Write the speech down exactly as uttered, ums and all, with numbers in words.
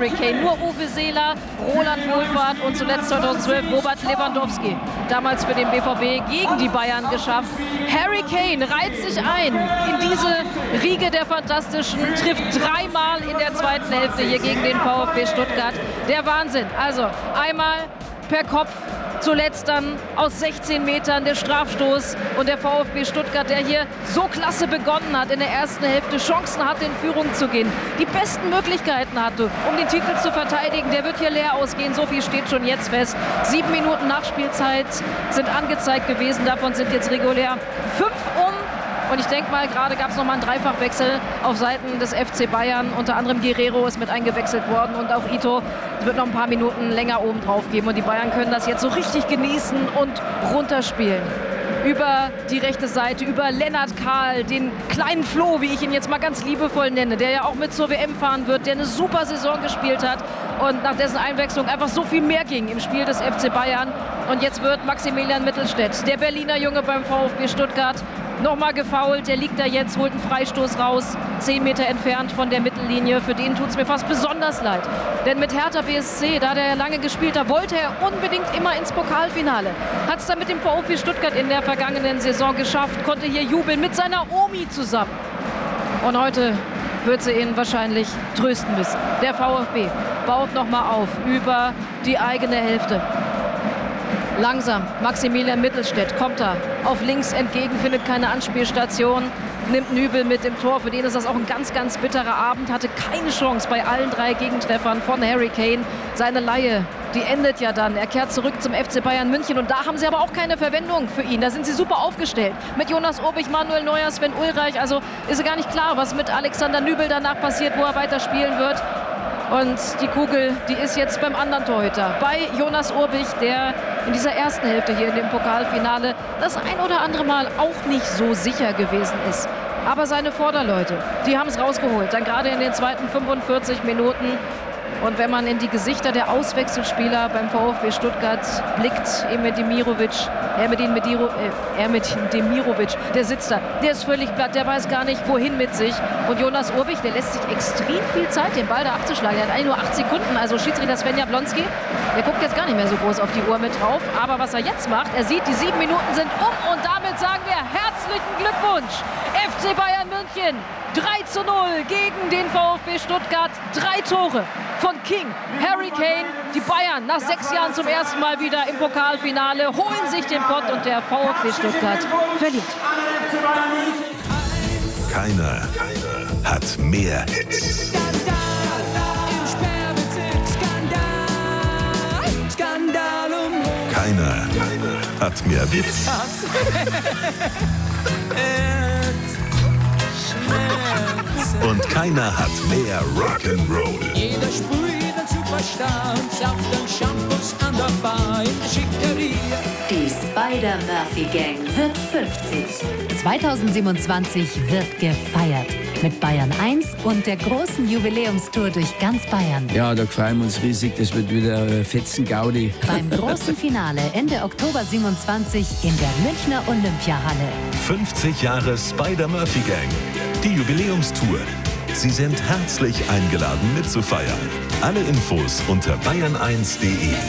Harry Kane. Nur Uwe Seeler, Roland Wohlfahrt und zuletzt zweitausendzwölf Robert Lewandowski. Damals für den B V B gegen die Bayern geschafft. Harry Kane reiht sich ein in diese Riege der Fantastischen, trifft dreimal in der zweiten Hälfte hier gegen den VfB Stuttgart. Der Wahnsinn. Also einmal per Kopf, zuletzt dann aus sechzehn Metern der Strafstoß und der VfB Stuttgart, der hier so klasse begonnen hat in der ersten Hälfte, Chancen hatte, in Führung zu gehen, die besten Möglichkeiten hatte, um den Titel zu verteidigen. Der wird hier leer ausgehen, so viel steht schon jetzt fest. Sieben Minuten Nachspielzeit sind angezeigt gewesen, davon sind jetzt regulär fünf um. Und ich denke mal, gerade gab es noch mal einen Dreifachwechsel auf Seiten des F C Bayern. Unter anderem Guerrero ist mit eingewechselt worden und auch Ito. Es wird noch ein paar Minuten länger oben drauf geben. Und die Bayern können das jetzt so richtig genießen und runterspielen. Über die rechte Seite, über Lennart Kahl, den kleinen Flo, wie ich ihn jetzt mal ganz liebevoll nenne, der ja auch mit zur W M fahren wird, der eine super Saison gespielt hat und nach dessen Einwechslung einfach so viel mehr ging im Spiel des F C Bayern. Und jetzt wird Maximilian Mittelstädt, der Berliner Junge beim VfB Stuttgart, nochmal gefoult. Der liegt da jetzt, holt einen Freistoß raus, zehn Meter entfernt von der Mittellinie. Für den tut es mir fast besonders leid. Denn mit Hertha B S C, da hat er ja lange gespielt, da wollte er unbedingt immer ins Pokalfinale. Hat es dann mit dem VfB Stuttgart in der vergangenen Saison geschafft, konnte hier jubeln mit seiner Omi zusammen. Und heute wird sie ihn wahrscheinlich trösten müssen. Der VfB baut nochmal auf über die eigene Hälfte. Langsam, Maximilian Mittelstädt kommt da auf links entgegen, findet keine Anspielstation, nimmt Nübel mit im Tor. Für den ist das auch ein ganz, ganz bitterer Abend. Hatte keine Chance bei allen drei Gegentreffern von Harry Kane. Seine Leihe, die endet ja dann. Er kehrt zurück zum F C Bayern München und da haben sie aber auch keine Verwendung für ihn. Da sind sie super aufgestellt. Mit Jonas Urbich, Manuel Neuer, Sven Ulreich. Also ist ja gar nicht klar, was mit Alexander Nübel danach passiert, wo er weiter spielen wird. Und die Kugel, die ist jetzt beim anderen Torhüter, bei Jonas Urbich, der in dieser ersten Hälfte hier in dem Pokalfinale das ein oder andere Mal auch nicht so sicher gewesen ist. Aber seine Vorderleute, die haben es rausgeholt, dann gerade in den zweiten fünfundvierzig Minuten. Und wenn man in die Gesichter der Auswechselspieler beim VfB Stuttgart blickt, Emir Demirovic, Ermedin Mediro, äh, Ermedin Demirovic, der sitzt da, der ist völlig platt, der weiß gar nicht, wohin mit sich. Und Jonas Urbich, der lässt sich extrem viel Zeit, den Ball da abzuschlagen. Er hat eigentlich nur acht Sekunden, also Schiedsrichter Sven Jablonski, der guckt jetzt gar nicht mehr so groß auf die Uhr mit drauf. Aber was er jetzt macht, er sieht, die sieben Minuten sind um und damit sagen wir herzlichen Glückwunsch, F C Bayern München. drei zu null gegen den VfB Stuttgart. Drei Tore von King, Harry Kane. Die Bayern nach sechs Jahren zum ersten Mal wieder im Pokalfinale, holen sich den Pott und der VfB Stuttgart verliert. Keiner, keiner hat mehr Hits. Keiner, keiner hat mehr Witz. Und keiner hat mehr Rock'n'Roll. Jeder sprüht ein Superstar und sauft den Shampoos an der Bar in der Schickeria. Die Spider-Murphy-Gang wird fünfzig. zweitausendsiebenundzwanzig wird gefeiert. Mit Bayern eins und der großen Jubiläumstour durch ganz Bayern. Ja, da freuen wir uns riesig. Das wird wieder äh, fetzen Gaudi. Beim großen Finale Ende Oktober siebenundzwanzig in der Münchner Olympiahalle. fünfzig Jahre Spider-Murphy-Gang. Die Jubiläumstour. Sie sind herzlich eingeladen mitzufeiern. Alle Infos unter bayern eins punkt de.